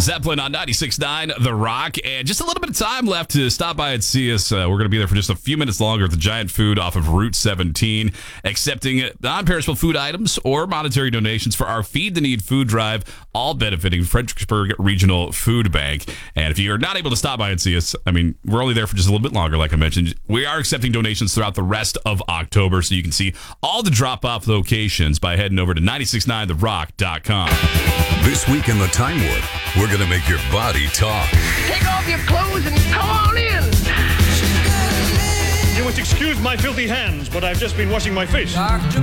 Zeppelin on 96.9 The Rock. And just a little bit of time left to stop by and see us. We're going to be there for just a few minutes longer at the Giant Food off of Route 17, accepting non-perishable food items or monetary donations for our Feed the Need food drive, all benefiting Fredericksburg Regional Food Bank. And if you're not able to stop by and see us, I mean, we're only there for just a little bit longer, like I mentioned. We are accepting donations throughout the rest of October, so you can see all the drop-off locations by heading over to 969therock.com. This week in the Time Warp, we're going to make your body talk. Take off your clothes and come on in. You must excuse my filthy hands, but I've just been washing my face. The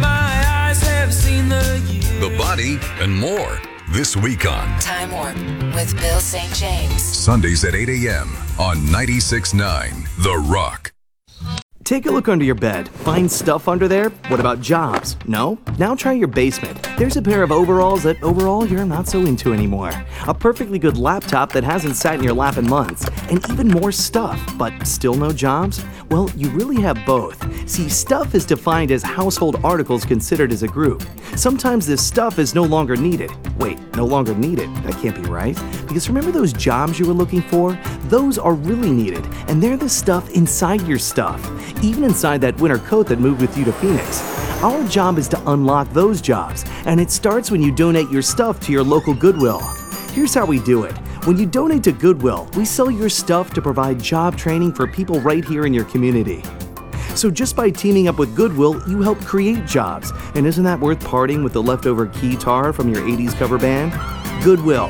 body and more. This week on Time Warp with Bill St. James. Sundays at 8 a.m. on 96.9 The Rock. Take a look under your bed. Find stuff under there? What about jobs? No? Now try your basement. There's a pair of overalls that overall you're not so into anymore. A perfectly good laptop that hasn't sat in your lap in months. And even more stuff, but still no jobs? Well, you really have both. See, stuff is defined as household articles considered as a group. Sometimes this stuff is no longer needed. Wait, no longer needed? That can't be right. Because remember those jobs you were looking for? Those are really needed, and they're the stuff inside your stuff. Even inside that winter coat that moved with you to Phoenix. Our job is to unlock those jobs, and it starts when you donate your stuff to your local Goodwill. Here's how we do it. When you donate to Goodwill, we sell your stuff to provide job training for people right here in your community. So just by teaming up with Goodwill, you help create jobs. And isn't that worth parting with the leftover keytar from your 80s cover band? Goodwill,